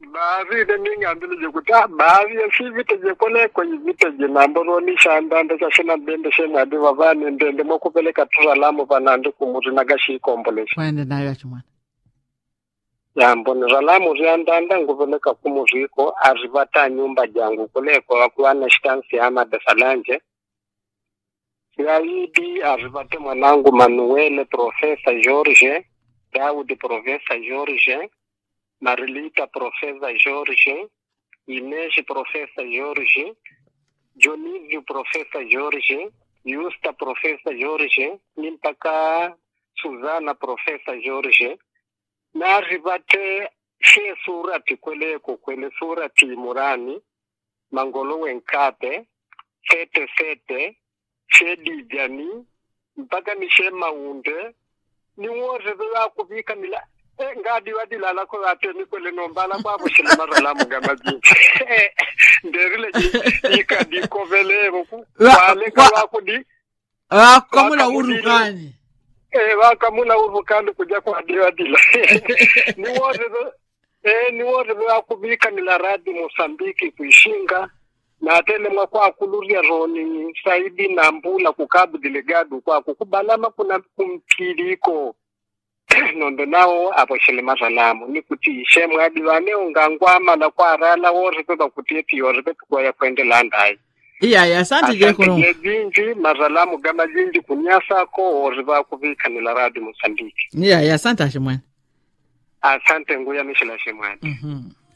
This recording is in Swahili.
baadhi de minga ndile kuta baadhi ya sivite je kole kwa vite je namboro ni shanda ndaka shina bende shena de vavani ndende mokupeleka tuzalamu vanande kumuti nagashi kombolesha kwende nayo chimwana yambo ni zalamu ziandanda ngupeleka kumuziko arivata nyumba jangu kuleko wakuwana shitansi ama desalanje yaidi arivate mwanangu Manuele Professor George Daudi Professor George Marilita Professor George Ineshi Professor George Jonizio Professor George Yusta Professor George Nimpaka Suzana Professor George na rivate she surati kwele surati Murani Mangolo Wenkape Fete Shedi Jani mpaka ni shema unde ni wote za kuvika mila ngadi wadila la ko atemi kwele nombala kwa bushile maralamu gamaji nderile ikadi kovelero kwale kwa kudi kamula urukani wakamula urukani kuja kwa wadila ni wote za kuvika mila radi Mosambiki kuishinga na tele mwakwa kuluria roni saidi na mbula kukabu delegado kwa kukubalama kuna kumkiliko nondo nao aboshele mazalamu ni kuti shemu adiwane ungangwama na kwa rala wore kwa kutieti yore kwa ya kwende landai iya asante je kono jinji mazalamu gama jinji kunyasa ko oriba kuvika ni la radi Mosambiki iya asante ashimwana asante nguya mishila shemwana